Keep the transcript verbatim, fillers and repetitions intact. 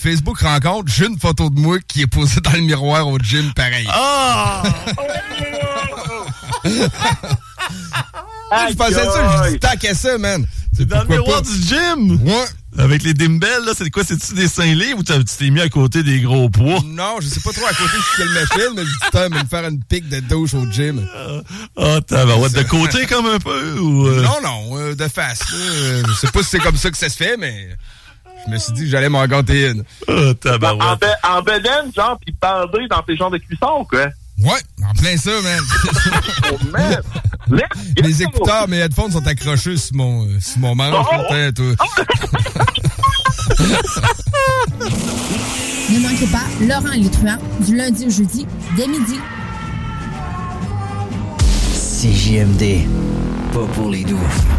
Facebook rencontre, j'ai une photo de moi qui est posée dans le miroir au gym, pareil. Ah! Je pensais ça, j'ai dit tant qu'à ça, man. C'est dans le miroir pas? du gym? Ouais. Avec les dimbelles, là, c'est quoi? C'est-tu des seins libres ou tu t'es mis à côté des gros poids? Non, je sais pas trop à côté de quelle machine, mais je dis, putain, me faire une pique de douche au gym. Ah, oh, tabarouette, de côté comme un peu? Ou euh... Non, non, euh, de face. Euh, je sais pas si c'est comme ça que ça se fait, mais je me suis dit que j'allais m'en gâter une. Oh, tabarouette. En, be- en bedaine, genre, pis bander dans tes genres de cuisson, quoi? Ouais, en plein ça, man. Oh, man. Mes écouteurs, mes headphones sont accrochés sur mon, euh, sur mon manche. Oh, Là, toi. Ne manquez pas Laurent et les truands du lundi au jeudi dès midi. C J M D, pas pour les doux.